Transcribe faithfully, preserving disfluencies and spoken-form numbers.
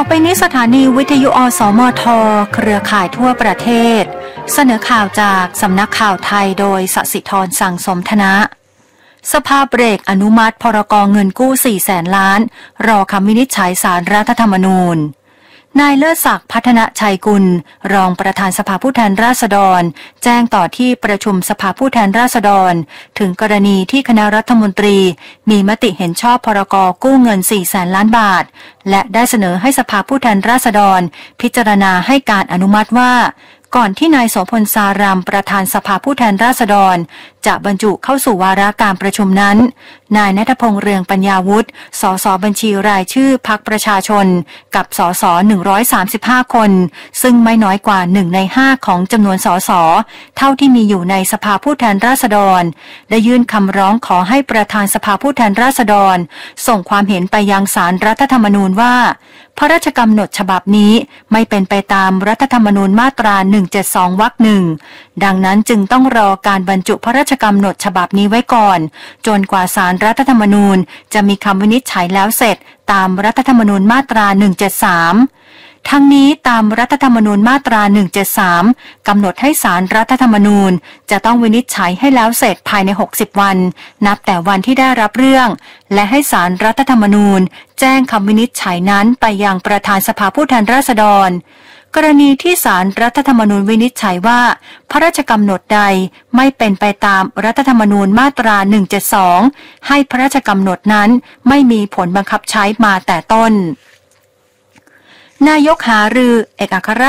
อไปนี้สถานีวิทยุอสมทเครือข่ายทั่วประเทศเสนอข่าวจากสำนักข่าวไทยโดยสศิธรสั่งสมธนะสภาเบรกอนุมัติพรกเงินกู้สี่แสนล้านรอคำวินิจฉัยศาลรัฐธรรมนูญนายเลิศศักดิ์พัฒนชัยกุลรองประธานสภาผู้แทนราษฎรแจ้งต่อที่ประชุมสภาผู้แทนราษฎรถึงกรณีที่คณะรัฐมนตรีมีมติเห็นชอบพรกกู้เงินสี่แสนล้านบาทและได้เสนอให้สภาผู้แทนราษฎรพิจารณาให้การอนุมัติว่าก่อนที่นายโสพลสารามประธานสภาผู้แทนราษฎรจะบรรจุเข้าสู่วาระการประชุมนั้นนายณัฐพงษ์เรืองปัญญาวุฒิสสบัญชีรายชื่อพรรคประชาชนกับสสหนึ่งร้อยสามสิบห้าคนซึ่งไม่น้อยกว่าหนึ่งในห้าของจำนวนสสเท่าที่มีอยู่ในสภาผู้แทนราษฎรได้ยื่นคำร้องขอให้ประธานสภาผู้แทนราษฎรส่งความเห็นไปยังศาลรัฐธรรมนูญว่าพระราชกำหนดฉบับนี้ไม่เป็นไปตามรัฐธรรมนูญมาตราหนึ่งร้อยเจ็ดสิบสองวรรคหนึ่งดังนั้นจึงต้องรอการบรรจุพระราชกำหนดฉบับนี้ไว้ก่อนจนกว่าศาลรัฐธรรมนูญจะมีคำวินิจฉัยแล้วเสร็จตามรัฐธรรมนูญมาตราหนึ่งร้อยเจ็ดสิบสามทั้งนี้ตามรัฐธรรมนูญมาตราหนึ่งร้อยเจ็ดสิบสามกำหนดให้ศาลรัฐธรรมนูญจะต้องวินิจฉัยให้แล้วเสร็จภายในหกสิบวันนับแต่วันที่ได้รับเรื่องและให้ศาลรัฐธรรมนูญแจ้งคำวินิจฉัยนั้นไปยังประธานสภาผู้แทนราษฎรกรณีที่ศาลรัฐธรรมนูญวินิจฉัยว่าพระราชกำหนดใดไม่เป็นไปตามรัฐธรรมนูญมาตราหนึ่งร้อยเจ็ดสิบสองให้พระราชกำหนดนั้นไม่มีผลบังคับใช้มาแต่ต้นนายกหารือเอกอัคร